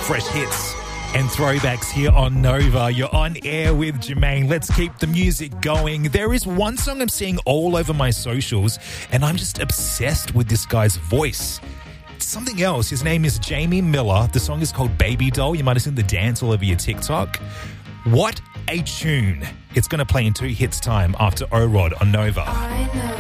fresh hits and throwbacks here on Nova. You're on air with Jermaine. Let's keep the music going. There is one song I'm seeing all over my socials, and I'm just obsessed with this guy's voice. It's something else. His name is Jamie Miller. The song is called Baby Doll. You might have seen the dance all over your TikTok. What a tune. It's going to play in 2 hits time after O-Rod on Nova.